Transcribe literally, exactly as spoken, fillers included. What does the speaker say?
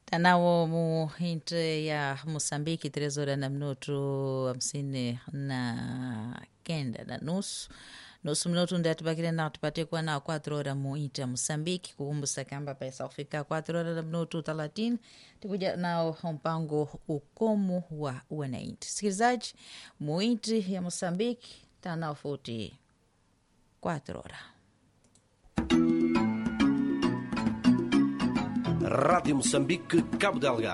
Tanawo mu inti ya Mosambiki três horas na minuto hamsini na kenda na nusu nusu minuto ndio tubakile nao tupate kuwa nao quatro horas mu inti ya Mosambiki kukumbusa kamba pesa kufika quatro horas na minuto thelathini tukuja nao mpango ukomu wa wananchi. Sikilizaji, mu inti ya Mosambiki tanao futi quatro horas. Rádio Moçambique, Cabo Delgado.